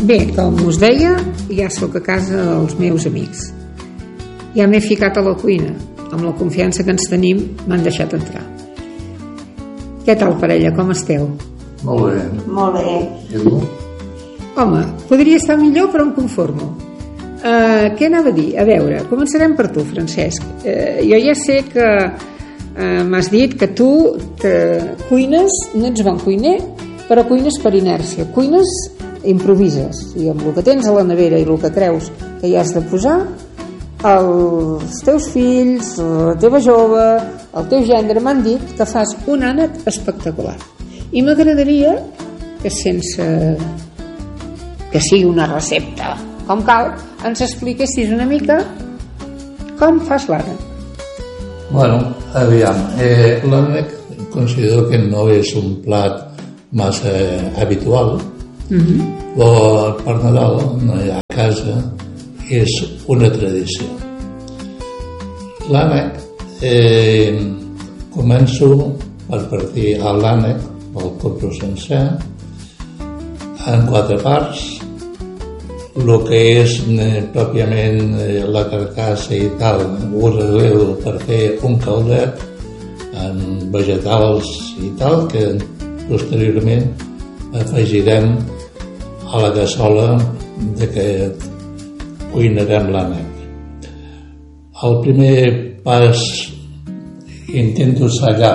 Bé, com us deia, ja sóc a casa dels meus amics. Ja m'he ficat a la cuina. Amb la confiança que ens tenim, m'han deixat entrar. Què tal, parella? Com esteu? Molt bé. Molt bé. I tu? Home, podria estar millor, però em conformo. Què anava a dir? A veure, començarem per tu, Francesc. Jo ja sé que m'has dit que tu cuines, no ets bon cuiner, però cuines per inèrcia. Cuines, improvises. I amb el que tens a la nevera i el que creus que hi has de posar, els teus fills, la teva jove, el teu gendre m'han dit que fas un ànec espectacular. I m'agradaria que sense que sigui una recepta com cal, ens expliquessis una mica com fas l'ànec. Bueno, aviam, l'ànec considero que no és un plat massa habitual, però per Nadal, a casa, és una tradició. L'ànec, començo per partir l'ànec, el compro sencer, en 4 parts. El que és pròpiament la carcassa i tal, ho arreglo per fer un caldet amb vegetals i tal, que posteriorment afegirem a la cassola de què cuinarem l'ànec. El primer pas, intento sallar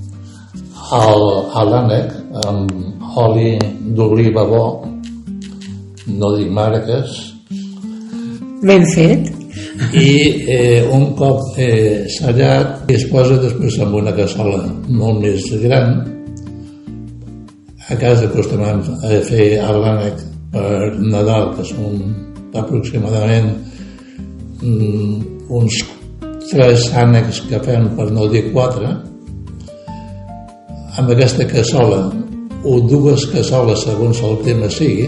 l'ànec amb oli d'oliva bo, no dic marques. Ben fet. I un cop sallat es posa després en una cassola molt més gran. A casa acostumem a fer l'ànec per Nadal, que són aproximadament uns 3 ànecs que fem, per no dir 4. Amb aquesta cassola, o 2 cassoles segons el tema sigui,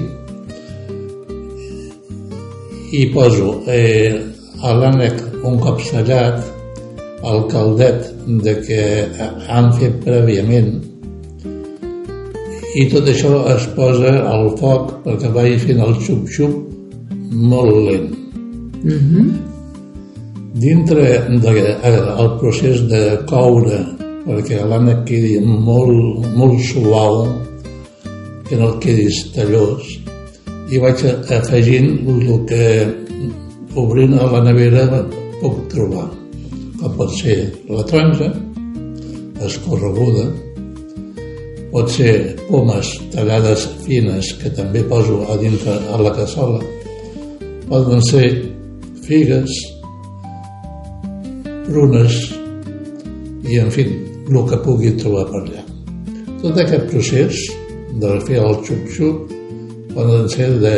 i poso l'ànec un cop sallat, el caldet de què han fet prèviament, i tot això es posa al foc perquè vagi fent el xup-xup molt lent. Dintre del procés de coure, perquè l'ànec quedi molt suau, que no quedi tallós, i vaig afegint el que obrint a la nevera puc trobar, com pot ser la taronja escorreguda, pot ser pomes tallades fines que també poso a dintre a la cassola, poden ser figues, prunes i, en fi, el que pugui trobar per allà. Tot aquest procés de fer el xup-xup poden ser de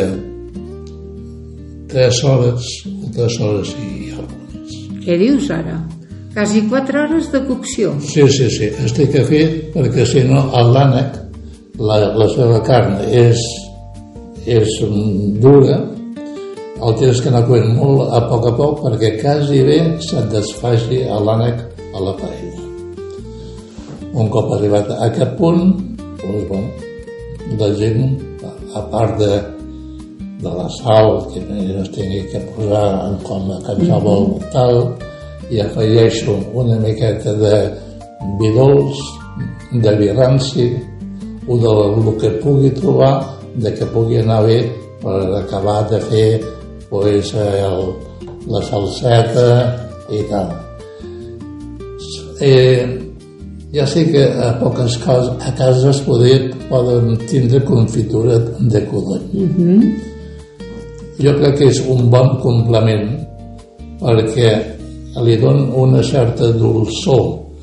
3 hores o 3 hores i algunes. Què dius ara? Quasi 4 hores de cocció. Sí, estic a fer perquè si no l'ànec, la seva carn és dura, el tens que anar coent molt a poc perquè quasi bé se't desfaci l'ànec a la paella. Un cop arribat a aquest punt, doncs, bueno, la gent, a part de la sal que es tingui que posar com a qualsevol tal, i afegeixo una miqueta de vi dolç, de vi ranci, o del que pugui trobar, de que pugui anar bé per acabar de fer pues, la salseta i tal. Ja sé que a poques coses a cases poden tindre confitura de codony. Jo crec que és un bon complement perquè li dona una certa dolçor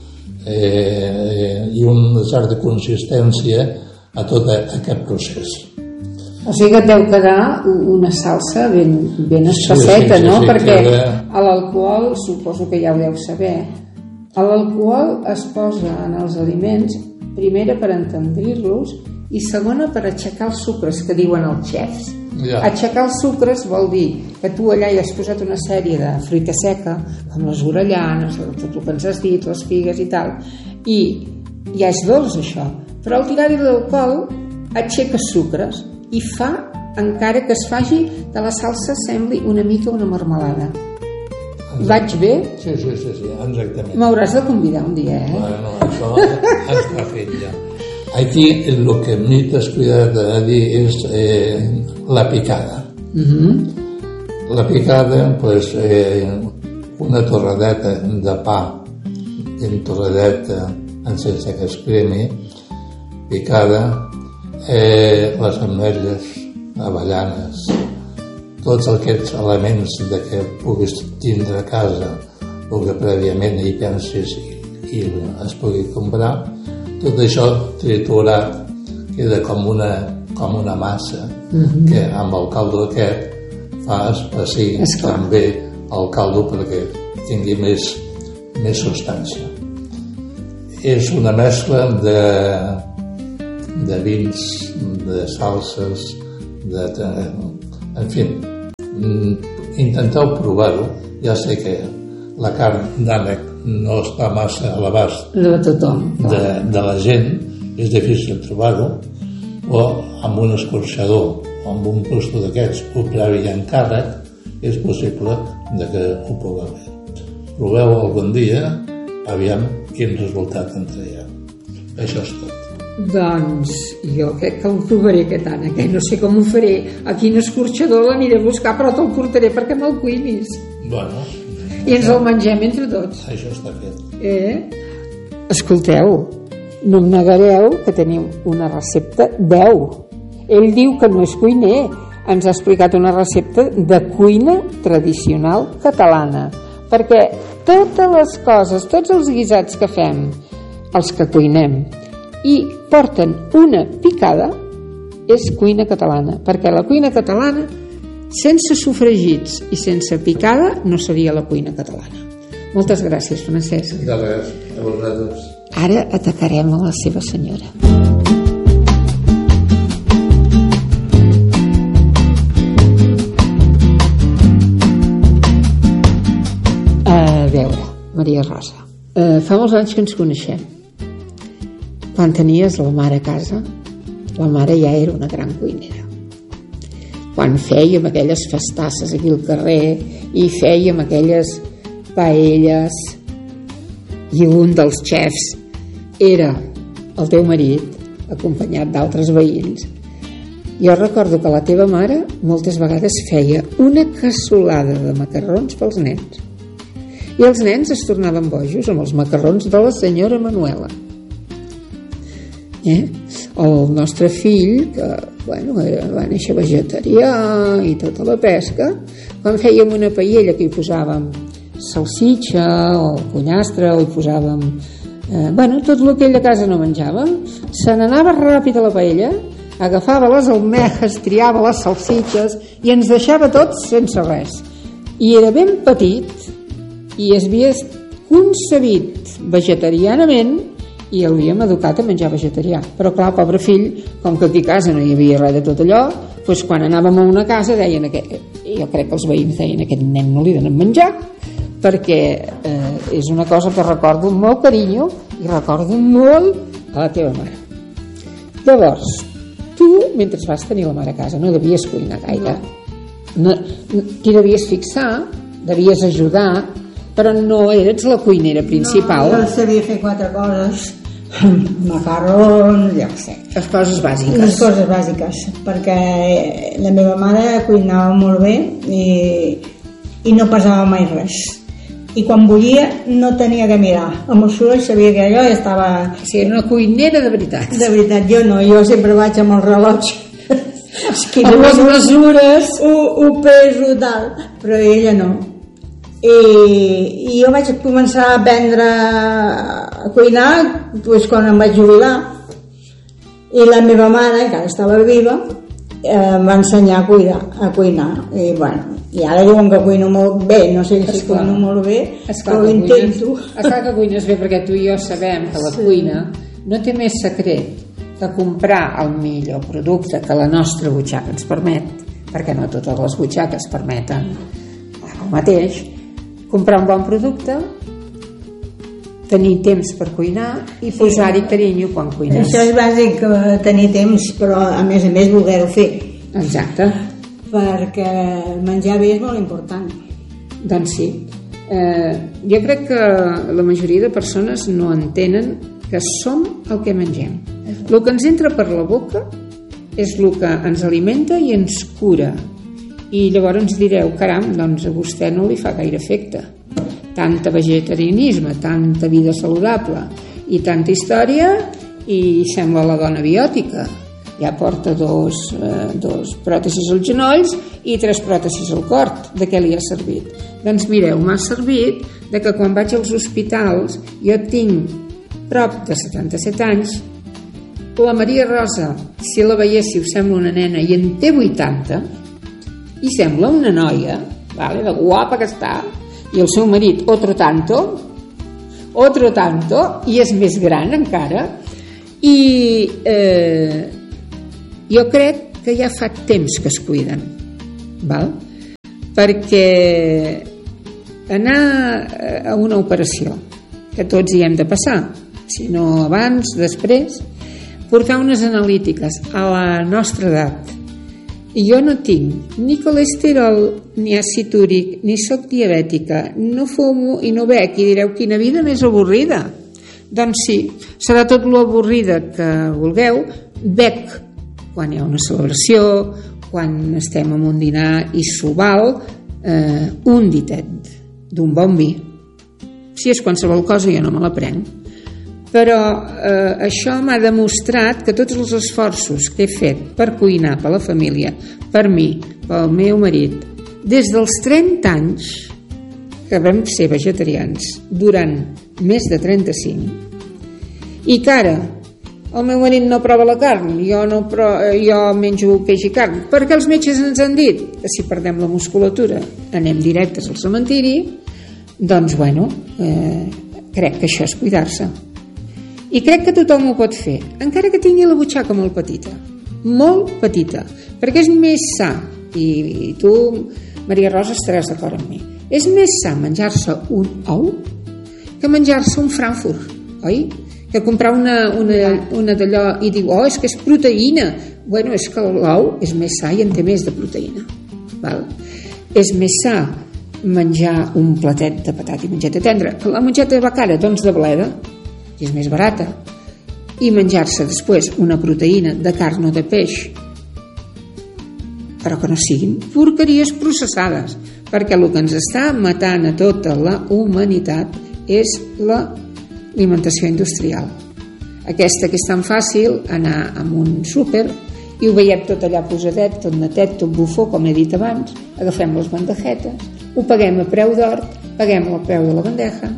i una certa consistència a tot aquest procés. O sigui que et deu quedar una salsa ben espesseta, no? Perquè a l'alcohol, suposo que ja ho deu saber, l'alcohol es posa en els aliments, primera per entendrir-los i segona per aixecar els sucres, que diuen els xefs. Aixecar els sucres vol dir que tu allà hi has posat una sèrie de fruita seca, com les orellanes, tot el que ens has dit, les figues i tal, i ja és dolç això, però al tirar-hi l'alcohol aixeca sucres i fa encara que es faci que la salsa sembli una mica una marmelada. Vaig bé? Sí, exactament. M'hauràs de convidar un dia, Bueno, això està fet ja. Aquí el que m'he descuidat de dir és la picada. La picada, pues, una torradeta de pa en torradeta sense que es cremi, picada, les ametlles, avellanes, tots aquests elements de que puguis tindre a casa o que prèviament hi pensis i es pugui comprar, tot això triturat queda com una massa que amb el caldo aquest fa espessir també el caldo perquè tingui més substància. És una mescla de vins, de salses, en fi, intenteu provar-ho. Ja sé que la carn d'ànec no està massa a l'abast de tothom, de la gent, és difícil trobar-ho, o amb un escorxador o amb un puesto d'aquests o previ encàrrec és possible que ho pugueu fer. Proveu algun dia, aviam quin resultat en traieu. Això és tot. Doncs jo crec que el provaré aquest ànec, no sé com ho faré. A quin escorxador l'aniré a buscar, però te'l portaré perquè me'l cuinis. Bueno, i ens el mengem entre tots. Això està fet. Escolteu, no em negareu que tenim una recepta 10. Ell diu que no és cuiner, ens ha explicat una recepta de cuina tradicional catalana, perquè totes les coses, tots els guisats que fem, els que cuinem, i porten una picada, és cuina catalana, perquè la cuina catalana, sense sofregits i sense picada, no seria la cuina catalana. Moltes gràcies, Francesc. De res, a vosaltres. Ara atacarem a la seva senyora. A veure, Maria Rosa, fa molts anys que ens coneixem. Quan tenies la mare a casa, la mare ja era una gran cuinera. Quan fèiem aquelles festasses aquí al carrer i fèiem aquelles paelles i un dels xefs era el teu marit, acompanyat d'altres veïns. Jo recordo que la teva mare moltes vegades feia una cassolada de macarrons pels nens. I els nens es tornaven bojos amb els macarrons de la senyora Manuela. El nostre fill, que va néixer vegetarià i tota la pesca, quan fèiem una paella que hi posàvem salsitxa o pollastre o hi posàvem tot el que ell a casa no menjava, se n'anava ràpid a la paella, agafava les almejes, triava les salsitxes i ens deixava tots sense res. I era ben petit i es havia concebit vegetarianament i l'havíem educat a menjar vegetarià. Però clar, pobre fill, com que aquí a casa no hi havia res de tot allò, doncs quan anàvem a una casa deien jo crec que els veïns deien aquest nen no li donen menjar, perquè és una cosa que recordo amb molt carinyo i recordo molt a la teva mare. Llavors, tu, mentre vas tenir la mare a casa, no devies cuinar gaire. T'hi devies fixar, devies ajudar, però no eres la cuinera principal. No, jo sabia fer 4 coses. Macarrons, ja ho sé. Les coses bàsiques. Les coses bàsiques, perquè la meva mare cuinava molt bé i no pesava mai res. I quan bullia no tenia que mirar. Amb el soroll sabia que allò ja estava... Sí, era una cuinera de veritat. De veritat, jo no. Jo sempre vaig amb el rellotge. Amb les mesures. Ho peso tal. Però ella no. I jo vaig començar a aprendre a cuinar quan em vaig jubilar. I la meva mare, que ara estava viva, em va ensenyar a cuinar. I ara diuen que cuino molt bé, no sé si cuino molt bé, però ho intento. Esclar que cuines bé, perquè tu i jo sabem que la cuina no té més secret que comprar el millor producte que la nostra butxaca ens permet, perquè no totes les butxaques permeten el mateix. Comprar un bon producte, tenir temps per cuinar i posar-hi carinyo quan cuines. Això és bàsic, tenir temps, però a més voler-ho fer. Exacte. Perquè menjar bé és molt important. Doncs sí. Jo crec que la majoria de persones no entenen que som el que mengem. El que ens entra per la boca és el que ens alimenta i ens cura. I llavors ens direu, caram, doncs a vostè no li fa gaire efecte. Tanta vegetarianisme, tanta vida saludable i tanta història, i sembla la dona biòtica. Ja porta dos pròtesis als genolls i 3 pròtesis al cor. De què li ha servit? Doncs mireu, m'ha servit de que quan vaig als hospitals, jo tinc prop de 77 anys, la Maria Rosa, si la veiéssiu, sembla una nena i en té 80, i sembla una noia, vale, de guapa que està, i el seu marit otro tanto, i és més gran encara, i jo crec que ja fa temps que es cuiden, val? Perquè anar a una operació, que tots hi hem de passar, si no abans, després, portar unes analítiques a la nostra edat, i jo no tinc ni colesterol ni àcid úric, ni soc diabètica, no fumo i no bec, i direu, quina vida més avorrida. Doncs sí, serà tot lo avorrida que vulgueu. Bec quan hi ha una celebració, quan estem en un dinar i s'ho val un ditet d'un bon vi. Si és qualsevol cosa jo no me la prenc, però això m'ha demostrat que tots els esforços que he fet per cuinar per la família, per mi, pel meu marit, des dels 30 anys que vam ser vegetarians durant més de 35, i que ara el meu marit no prova la carn, jo menjo peix i carn, perquè els metges ens han dit que si perdem la musculatura anem directes al cementiri. Doncs bueno, crec que això és cuidar-se, i crec que tothom ho pot fer, encara que tingui la butxaca molt petita, perquè és més sa, i tu, Maria Rosa, estaràs d'acord amb mi, és més sa menjar-se un ou que menjar-se un Frankfurt, oi? Que comprar una d'allò i diu, oh, és que és proteïna. Bueno, és que l'ou és més sa i en té més de proteïna, val? És més sa menjar un platet de patata i mongeta tendra, que la mongeta va cara, doncs de bleda, i és més barata, i menjar-se després una proteïna de carn o de peix, però que no siguin porqueries processades, perquè el que ens està matant a tota la humanitat és l'alimentació industrial, aquesta que és tan fàcil anar a un súper i ho veiem tot allà posadet, tot netet, tot bufó, com he dit abans. Agafem les bandejetes, ho paguem a preu d'or, paguem el preu de la bandeja,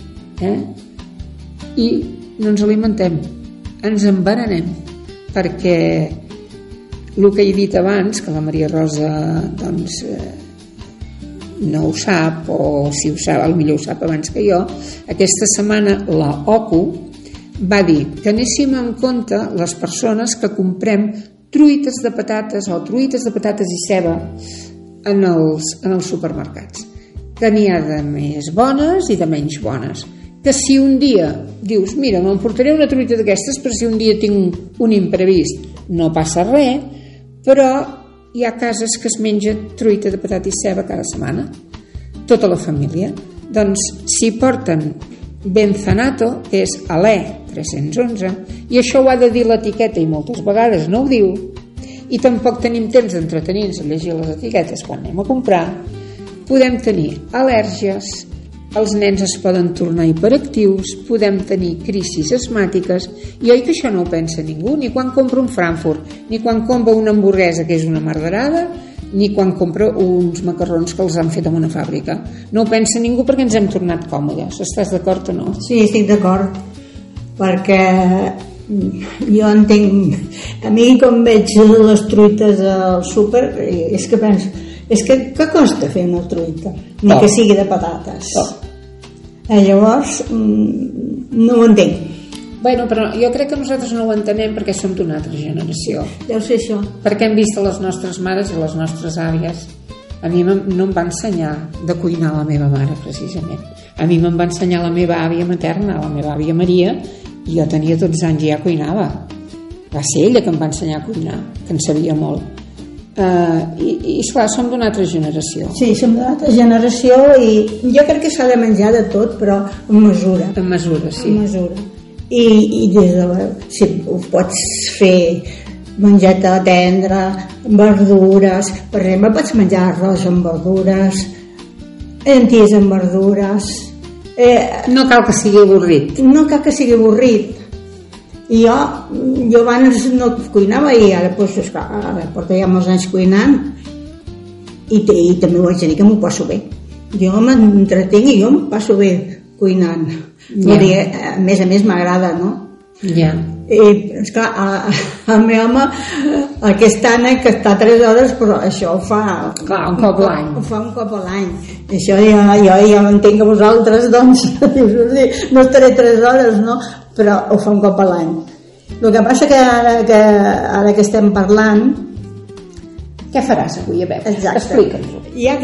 i no ens alimentem, ens envenenem, perquè el que he dit abans, que la Maria Rosa doncs no ho sap, o si ho sap, potser ho sap abans que jo, aquesta setmana la OCU va dir que anéssim en compte les persones que comprem truites de patates o truites de patates i ceba en els supermercats, que n'hi ha de més bones i de menys bones, que si un dia dius, mira, m'emportaré una truita d'aquestes per si un dia tinc un imprevist, no passa res, però hi ha cases que es menja truita de patata i ceba cada setmana, tota la família. Doncs si porten benzanato, que és alè 311, i això ho ha de dir l'etiqueta i moltes vegades no ho diu, i tampoc tenim temps d'entretenir-nos a llegir les etiquetes quan anem a comprar, podem tenir al·lèrgies, els nens es poden tornar hiperactius, podem tenir crisis asmàtiques, i oi que això no ho pensa ningú, ni quan compra un Frankfurt, ni quan compra una hamburguesa que és una marderada, ni quan compra uns macarrons que els han fet en una fàbrica. No ho pensa ningú perquè ens hem tornat còmodes. Estàs d'acord o no? Sí, estic d'acord, perquè jo entenc, a mi com veig les truites al súper, és que penso, és que què costa fer una truita? Ni que sigui de patates. Llavors, no ho entenc. Bueno, però jo crec que nosaltres no ho entenem perquè som d'una altra generació. Deu ser això. Perquè hem vist a les nostres mares i les nostres àvies. A mi no em va ensenyar de cuinar la meva mare, precisament. A mi me'n va ensenyar la meva àvia materna, la meva àvia Maria, i jo tenia 12 anys i ja cuinava. Va ser ella que em va ensenyar a cuinar, que en sabia molt. I esclar, som d'una altra generació. Sí, som d'una altra generació i jo crec que s'ha de menjar de tot, però amb mesura. En mesura, sí. Amb mesura. I des de... Si ho pots fer mongeta tendra, verdures, per exemple, pots menjar arròs amb verdures, llenties amb verdures... No cal que sigui avorrit. No cal que sigui avorrit. I jo abans no cuinava i ara, doncs, esclar, ara porto ja molts anys cuinant i també ho haig de dir que m'ho passo bé. Jo m'entretinc i jo m'ho passo bé cuinant. Vull dir, a més m'agrada, no? Ja. I, esclar, el meu home aquest ànec que està 3 hores, però això ho fa... Clar, un cop l'any. Ho fa un cop a l'any. Això jo ja entenc que vosaltres, doncs, no estaré 3 hores, no? Però ho fa un cop a l'any. El que passa que ara que estem parlant... Què faràs avui? A veure, exacte. Explica'ns-ho. Ja que